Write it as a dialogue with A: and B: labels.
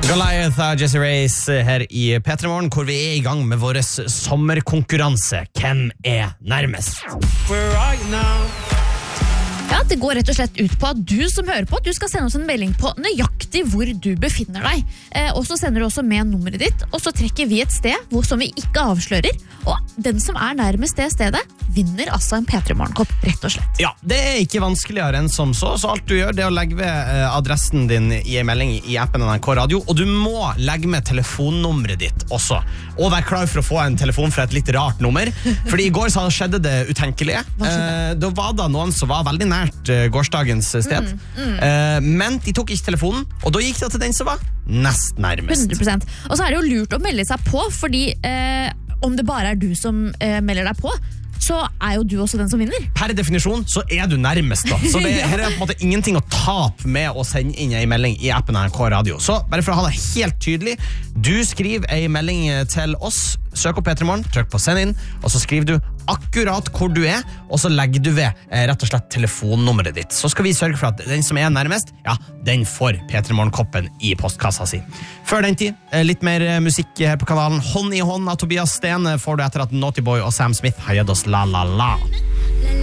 A: Goliath av Jesse Race her i P3 Morgen, hvor vi I gang med vår sommerkonkurranse. Hvem nærmest?
B: Ja, det går rett og slett ut på at du som hører på, du skal sende oss en melding på nøyaktig hvor du befinner deg. Og så sender du også med nummeret ditt, og så trekker vi et sted som vi ikke avslører. Og den som nærmest det stedet, vinner altså en P3 Morgenkopp, rett og slett.
A: Ja, det ikke vanskeligere enn som så alt du gjør, det å legge ved adressen din I en melding I appen NRK Radio, og du må legge med telefonnummeret ditt også. Og vær klar for å få en telefon fra et litt rart nummer, fordi I går så skjedde det utenkelige. Da var det noen som var veldig nært gårsdagens sted, men de tok ikke telefonen, og da gikk det til den som var nest nærmest.
B: 100%. Og så det jo lurt å melde seg på, fordi om det bare du som melder deg på, så jo du også den som vinner.
A: Per definisjon så du nærmest da. Så her på en måte ingenting å tape med å sende inn en melding I appen NRK Radio. Så bare for å ha det helt tydelig, du skriver en melding til oss, søk opp P3 Morgen, trykk på send inn, og så skriver du akkurat hvor du og så legger du ved rett og slett telefonnummeret ditt. Så skal vi sørge for at den som nærmest, ja, den får P3 Morgen-koppen I postkassa si. Før den tid, litt mer musikk her på kanalen. Hånd I hånd av Tobias Sten får du etter at Naughty Boy og Sam Smith har gitt oss La La La.